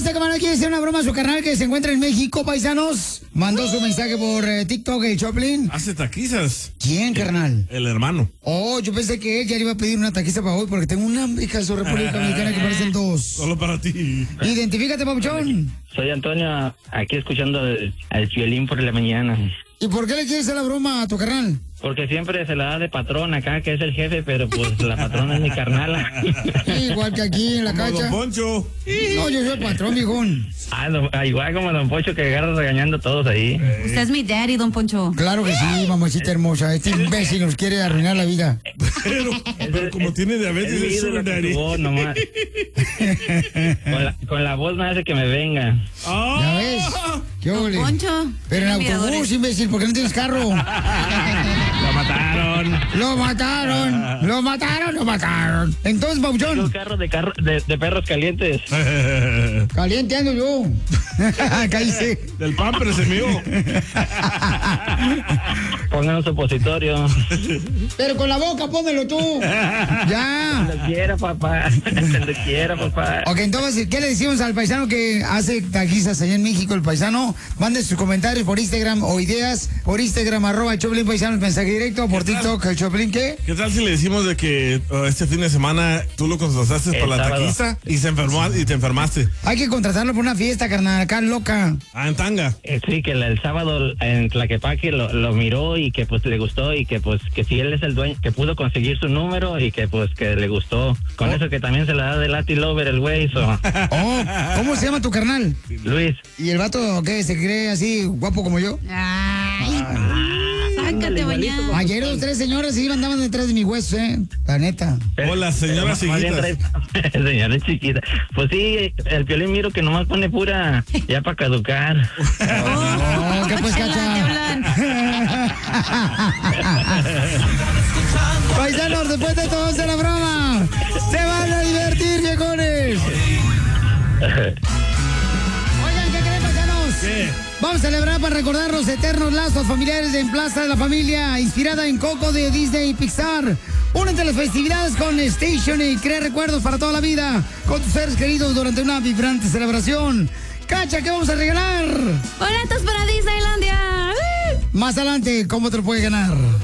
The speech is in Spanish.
este camarada quiere hacer una broma a su carnal que se encuentra en México, paisanos. Mandó su mensaje por TikTok, el Choplin. Hace taquizas. ¿Quién, carnal? El hermano. Oh, yo pensé que él ya le iba a pedir una taquiza para hoy porque tengo una hija de su República Dominicana que parecen dos. Solo para ti. Identifícate, papuchón. Soy Antonio, aquí escuchando al violín por la mañana. ¿Y por qué le quieres hacer la broma a tu carnal? Porque siempre se la da de patrón acá, que es el jefe, pero pues la patrona es mi carnala. Igual que aquí en la Como cacha. Don Poncho. No, yo soy el patrón, viejón. Igual como Don Pocho que agarra regañando a todos ahí. Usted es mi daddy, don Poncho. Claro que sí, mamacita hermosa. Este imbécil nos quiere arruinar la vida. Pero como tiene diabetes, es sugar daddy. Voz, nomás. con la voz me hace que me venga. ¿Ya ves? ¿Qué Don ole? Poncho. Pero en Tiene autobús, admiradores. imbécil, ¿por qué no tienes carro? Lo mataron. Lo mataron, lo mataron, lo mataron. Entonces, Tengo papuchón, carro de perros calientes. caliente ando yo. Cállese. Del pamper se mío. Pongan un supositorio. Pero con la boca, pónmelo tú. Ya. Cuando quiera, papá. Cuando quiera, papá. Ok, entonces, ¿qué le decimos al paisano que hace taquizas allá en México? El paisano, mande sus comentarios por Instagram o ideas por Instagram, @el Choplin Paisano, el mensaje directo, por TikTok, el Choplin, ¿qué? ¿Qué tal si le decimos de que este fin de semana tú lo contrataste para la sábado. taquiza y se enfermó y te enfermaste? Hay que contratarlo por una fiesta, carnal, acá loca. Ah, en tanga. Sí, que el sábado en Tlaquepaque lo miró y que pues le gustó y que pues que si él es el dueño, que pudo conseguir su número y que pues que le gustó. Con eso que también se la da de Latin Lover el güey, Oh, ¿cómo se llama tu carnal? Luis. ¿Y el vato qué? ¿Se cree así guapo como yo? Ay, sácate, bañado. Ayer 2, 3 señoras sí andaban detrás de mi hueso, la neta. Hola, señora Más bien chiquitas. señora chiquita. Pues sí, el Piolín miro que nomás pone pura ya para caducar. Oh, ¿qué pues, Chela, te cacha? hablan. Paisanos, después de todo hacer la broma, se van a divertir, viejones. Oigan, ¿qué creen, paisanos? ¿Qué? Vamos a celebrar para recordar los eternos lazos familiares en Plaza de la Familia, inspirada en Coco de Disney y Pixar. Únete a las festividades con Station y crea recuerdos para toda la vida con tus seres queridos durante una vibrante celebración. Cacha, ¿qué vamos a regalar? Boletos para Disneylandia. Más adelante, ¿cómo te lo puedes ganar?